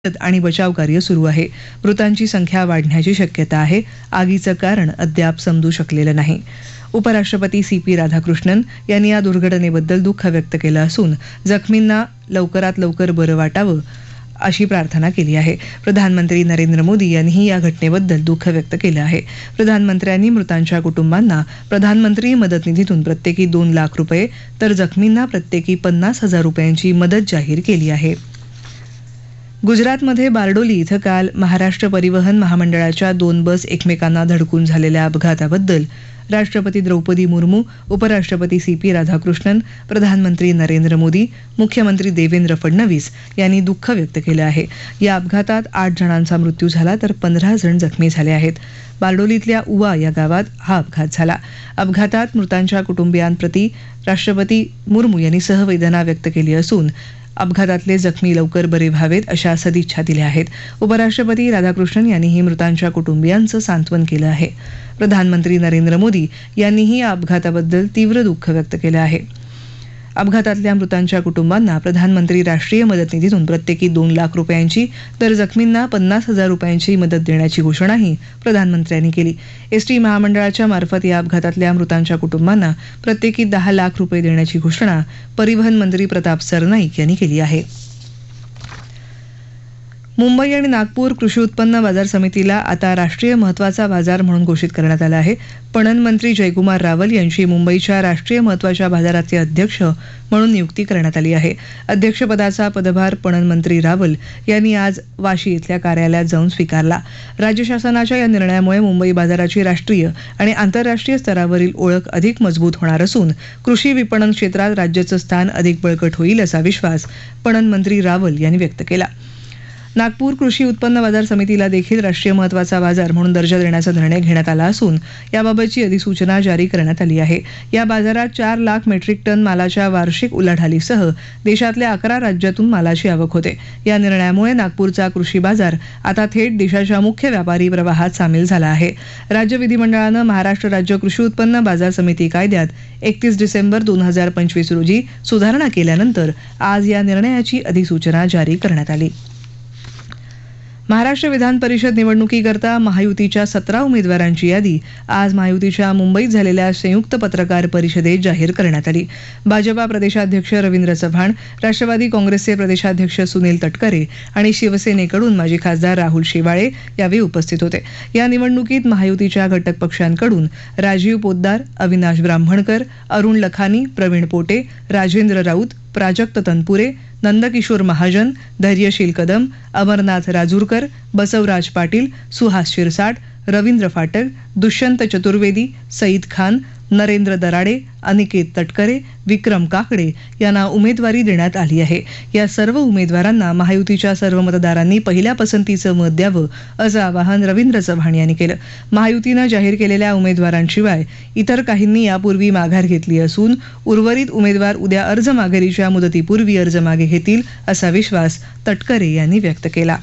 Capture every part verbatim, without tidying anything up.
मदत आणि बचाव कार्य सुरू आहे. मृतांची संख्या वाढण्याची शक्यता आहे. आगीचं कारण अद्याप समजू शकलेलं नाही. उपराष्ट्रपती सी पी राधाकृष्णन यांनी या दुर्घटनेबद्दल दुःख व्यक्त केलं असून जखमींना लवकरात लवकर बरं वाटावं अशी प्रार्थना केली आहे. प्रधानमंत्री नरेंद्र मोदी यांनीही या घटनेबद्दल दुःख व्यक्त केलं आहे. प्रधानमंत्र्यांनी मृतांच्या कुटुंबांना प्रधानमंत्री मदत निधीतून प्रत्येकी दोन लाख रुपये तर जखमींना प्रत्येकी पन्नास हजार रुपयांची मदत जाहीर केली आहे. गुजरातमध्ये बारडोली इथं काल महाराष्ट्र परिवहन महामंडळाच्या दोन बस एकमेकांना धडकून झालेल्या अपघाताबद्दल राष्ट्रपती द्रौपदी मुर्मू, उपराष्ट्रपती सी पी राधाकृष्णन, प्रधानमंत्री नरेंद्र मोदी, मुख्यमंत्री देवेंद्र फडणवीस यांनी दुःख व्यक्त केलं आहे. या अपघातात आठ जणांचा मृत्यू झाला तर पंधरा जण जखमी झाले आहेत. बारडोलीतल्या उवा या गावात हा अपघात झाला. अपघातात मृतांच्या कुटुंबियांप्रती राष्ट्रपती मुर्मू यांनी सहवेदना व्यक्त केली असून अपघातातले जखमी लवकर बरे व्हावेत अशा सदिच्छा दिल्या आहेत. उपराष्ट्रपती राधाकृष्णन यांनीही मृतांच्या कुटुंबियांचं सांत्वन केलं आहे. प्रधानमंत्री नरेंद्र मोदी यांनीही या अपघाताबद्दल तीव्र दुःख व्यक्त केलं आहे. अपघातातल्या मृतांच्या कुटुंबांना प्रधानमंत्री राष्ट्रीय मदत निधीतून प्रत्येकी दोन लाख रुपयांची तर जखमींना पन्नास हजार रुपयांची मदत देण्याची घोषणाही प्रधानमंत्र्यांनी केली. एसटी महामंडळाच्या मार्फत या अपघातातल्या मृतांच्या कुटुंबांना प्रत्येकी दहा लाख रुपये देण्याची घोषणा परिवहन मंत्री प्रताप सरनाईक यांनी केली आहे. मुंबई आणि नागपूर कृषी उत्पन्न बाजार समितीला आता राष्ट्रीय महत्त्वाचा बाजार म्हणून घोषित करण्यात आलं आहे. पणन मंत्री जयकुमार रावल यांची मुंबईच्या राष्ट्रीय महत्त्वाच्या बाजाराचे अध्यक्ष म्हणून नियुक्ती करण्यात आली आहे. अध्यक्षपदाचा पदभार पणन मंत्री रावल यांनी आज वाशी इथल्या कार्यालयात जाऊन स्वीकारला. राज्य शासनाच्या या निर्णयामुळे मुंबई बाजाराची राष्ट्रीय आणि आंतरराष्ट्रीय स्तरावरील ओळख अधिक मजबूत होणार असून कृषी विपणन क्षेत्रात राज्याचं स्थान अधिक बळकट होईल असा विश्वास पणन मंत्री रावल यांनी व्यक्त केला. नागपूर कृषी उत्पन्न बाजार समितीला देखील राष्ट्रीय महत्त्वाचा बाजार म्हणून दर्जा देण्याचा निर्णय घेण्यात आला असून याबाबतची अधिसूचना जारी करण्यात आली आहे. या बाजारात चार लाख मेट्रिक टन मालाच्या वार्षिक उलाढालीसह देशातल्या अकरा राज्यातून मालाची आवक होते. या निर्णयामुळे नागपूरचा कृषी बाजार आता थेट देशाच्या मुख्य व्यापारी प्रवाहात सामील झाला आहे. राज्य विधिमंडळानं महाराष्ट्र राज्य कृषी उत्पन्न बाजार समिती कायद्यात एकतीस डिसेंबर दोन हजार पंचवीस रोजी सुधारणा केल्यानंतर आज या निर्णयाची अधिसूचना जारी करण्यात आली. महाराष्ट्र विधान परिषद निवडणुकीकरता महायुतीच्या सतरा उमेदवारांची यादी आज महायुतीच्या मुंबईत झालेल्या संयुक्त पत्रकार परिषदेत जाहीर करण्यात आली. भाजपा प्रदेशाध्यक्ष रवींद्र चव्हाण, राष्ट्रवादी काँग्रेसचे प्रदेशाध्यक्ष सुनील तटकरे आणि शिवसेनेकडून माजी खासदार राहुल शेवाळे यावेळी उपस्थित होते. या निवडणुकीत महायुतीच्या घटक पक्षांकडून राजीव पोद्दार, अविनाश ब्राह्मणकर, अरुण लखानी, प्रवीण पोटे, राजेंद्र राऊत, प्राजक्त तनपुरे, नंदकिशोर महाजन, धैर्यशील कदम, अमरनाथ राजूरकर, बसवराज पाटील, सुहास शिरसाट, रवींद्र फाटक, दुष्यंत चतुर्वेदी, सईद खान, नरेंद्र दराडे, अनिकेत तटकरे, विक्रम काकडे यांना उमेदवारी देण्यात आली आहे. या सर्व उमेदवारांना महायुतीच्या सर्व मतदारांनी पहिल्या पसंतीचं मत द्यावं असं आवाहन रवींद्र चव्हाण यांनी केलं. महायुतीनं जाहीर केलेल्या उमेदवारांशिवाय इतर काहींनी यापूर्वी माघार घेतली असून उर्वरित उमेदवार उद्या अर्ज माघारीच्या मुदतीपूर्वी अर्ज मागे घेतील असा विश्वास तटकरे यांनी व्यक्त केला.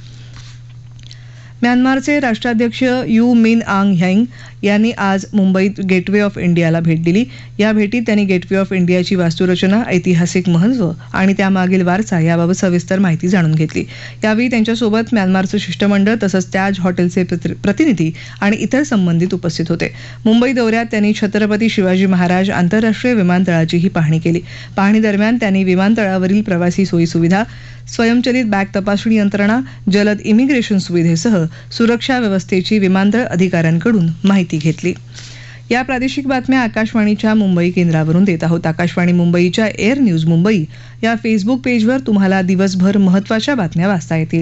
म्यानमारचे राष्ट्राध्यक्ष यू मिन आंग ह्यांग यांनी आज मुंबईत गेटवे ऑफ इंडियाला भेट दिली. या भेटीत त्यांनी गेटवे ऑफ इंडियाची वास्तुरचना, ऐतिहासिक महत्त्व आणि त्यामागील वारसा याबाबत सविस्तर माहिती जाणून घेतली. यावेळी त्यांच्यासोबत म्यानमारचं शिष्टमंडळ तसंच ताज हॉटेलचे प्रतिनिधी आणि इतर संबंधित उपस्थित होते. मुंबई दौऱ्यात त्यांनी छत्रपती शिवाजी महाराज आंतरराष्ट्रीय विमानतळाचीही पाहणी केली. पाहणी दरम्यान त्यांनी विमानतळावरील प्रवासी सोयीसुविधा, स्वयंचलित बॅग तपासणी यंत्रणा, जलद इमिग्रेशन सुविधेसह सुरक्षा व्यवस्थेची विमानतळ अधिकाऱ्यांकडून माहिती घेतली. या प्रादेशिक बातम्या आकाशवाणीच्या मुंबई केंद्रावरून देत आहोत. आकाशवाणी मुंबईच्या एअर न्यूज मुंबई या फेसबुक पेजवर तुम्हाला दिवसभर महत्त्वाच्या बातम्या वाचता येतील.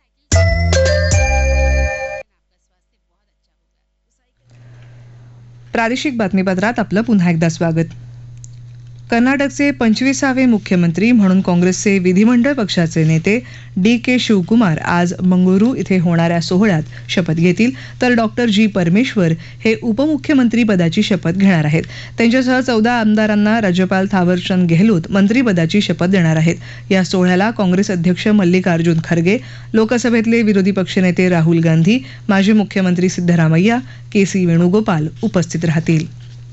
प्रादेशिक बातमीपत्रात आपलं पुन्हा एकदा स्वागत. कर्नाटकचे पंचवीसावे मुख्यमंत्री म्हणून काँग्रेसचे विधिमंडळ पक्षाचे नेते डी के शिवकुमार आज मंगळुरू इथे होणाऱ्या सोहळ्यात शपथ घेतील, तर डॉक्टर जी परमेश्वर हे उपमुख्यमंत्री पदाची शपथ घेणार आहेत. त्यांच्यासह चौदा आमदारांना राज्यपाल थावरचंद गेहलोत मंत्रिपदाची शपथ देणार आहेत. या सोहळ्याला काँग्रेस अध्यक्ष मल्लिकार्जुन खरगे, लोकसभेतले विरोधी पक्षनेते राहुल गांधी, माजी मुख्यमंत्री सिद्धरामय्या, के सी वेणुगोपाल उपस्थित राहतील.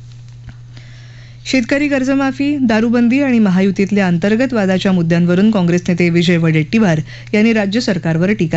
शेतकरी कर्जमाफी, दारूबंदी आणि महायुतीतल्या अंतर्गत वादाच्या मुद्द्यांवरून काँग्रेस नेते विजय वडेट्टीवार यांनी राज्य सरकारवर टीका